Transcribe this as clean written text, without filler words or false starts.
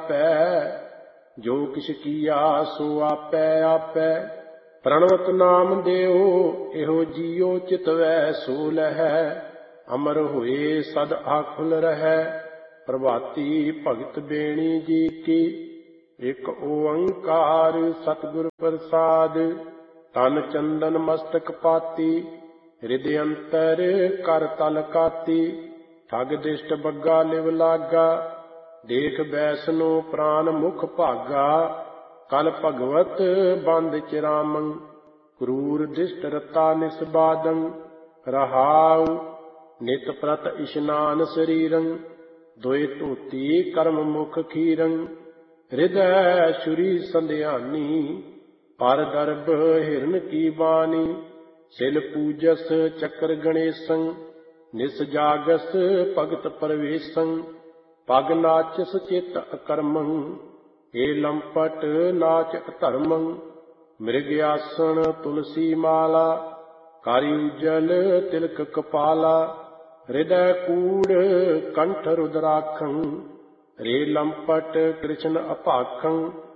ਜਾਪੈ, ਜੋ ਕਿਛ ਕੀਆ ਸੋ ਆਪੈ ਆਪੈ। ਪ੍ਰਣਵਤ ਨਾਮ ਦੇਉ ਇਹੋ ਜੀਉ, ਚਿਤਵੈ ਸੋ ਲਹੈ। ਅਮਰ ਹੋਏ ਸਦ ਆਖੁਲ ਰਹੈ, ਪ੍ਰਭਾਤੀ ਭਗਤ ਬੇਣੀ ਜੀ ਕੀ। ਇਕ ਓੰਕਾਰ ਸਤਿਗੁਰ ਪ੍ਰਸਾਦ, ਤਨ ਚੰਦਨ ਮਸਤਕ ਪਾਤੀ। ਹਿਰਦਿ ਅੰਤਰ ਕਰ ਤਲ ਕਾਤੀ, ਠਗ ਦਿਸ਼ਟ ਬੱਗਾ ਲਿਵ ਲਾਗਾ। ਦੇਖ ਬੈਸਨੋ ਪ੍ਰਾਨ ਮੁਖ ਭਾਗਾ, ਕਲ ਭਗਵਤ ਬੰਦ ਚਿਰਾਮੰ। ਕਰੂਰ ਦਿਸ਼ਟ ਰਤਾ ਨਿਸਬਾਦੰ, ਰਹਾਉ ਨਿਤ ਪ੍ਰਤ ਇਸ਼ਨਾਨ ਸਰੀਰੰ। ਦੋਇ ਧੋਤੀ ਕਰਮ ਮੁਖ ਖੀਰੰ, ਹਿਰਦੈ ਛੁਰੀ ਸੰਧਿਆਨੀ। ਪਰ ਦਰਬ ਹਿਰਨ ਕੀ ਬਾਣੀ, ਸਿਲ ਪੂਜਸ ਚੱਕਰ ਗਣੇਸੰ। ਨਿਸ ਜਾਗਸ ਭਗਤ ਪਰਵੇਸੰ, ਪਗ ਨਾਚਸ ਚਿਤ ਅਕਰਮੰ। ਏ ਲੰਪਟ ਨਾਚ ਅਧਰਮੰ, ਮਿਰਗ ਆਸਣ ਤੁਲਸੀ ਮਾਲਾ। ਕਾਰੀ ਉਜਲ ਤਿਲਕ ਕਪਾਲਾ, ਹਿਰਦੈ ਕੂੜ ਕੰਠ ਰੁਦਰਾਖੰ। ਰੇ ਲੰਪਟ ਕ੍ਰਿਸ਼ਨ ਅਭਾਖੰ,